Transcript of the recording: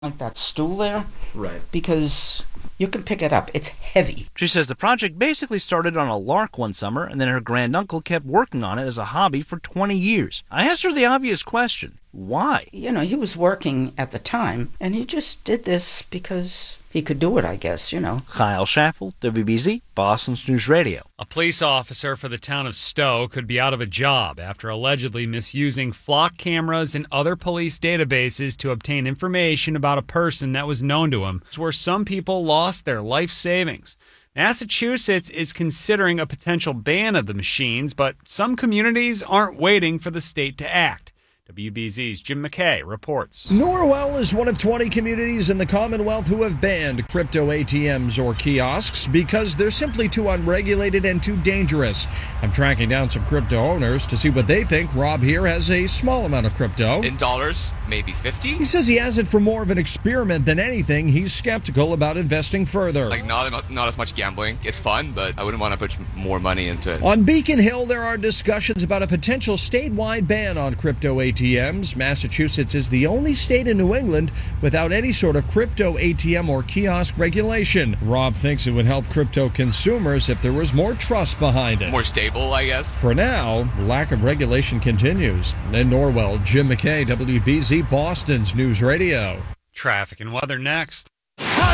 like that stool there Right. because you can pick it up. It's heavy. She says the project basically started on a lark one summer, and then her granduncle kept working on it as a hobby for 20 years. I asked her the obvious question. Why? You know, he was working at the time, and he just did this because he could do it, I guess, you know. Kyle Schaffel, WBZ, Boston's News Radio. A police officer for the town of Stowe could be out of a job after allegedly misusing flock cameras and other police databases to obtain information about a person that was known to him. It's where some people lost their life savings. Massachusetts is considering a potential ban of the machines, but some communities aren't waiting for the state to act. WBZ's Jim McKay reports. Norwell is one of 20 communities in the Commonwealth who have banned crypto ATMs or kiosks because they're simply too unregulated and too dangerous. I'm tracking down some crypto owners to see what they think. Rob here has a small amount of crypto. In dollars, maybe 50? He says he has it for more of an experiment than anything. He's skeptical about investing further. Like, not as much gambling. It's fun, but I wouldn't want to put more money into it. On Beacon Hill, there are discussions about a potential statewide ban on crypto ATMs. Massachusetts is the only state in New England without any sort of crypto ATM or kiosk regulation. Rob thinks it would help crypto consumers if there was more trust behind it. More stable, I guess. For now, lack of regulation continues. In Norwell, Jim McKay, WBZ, Boston's News Radio. Traffic and weather next.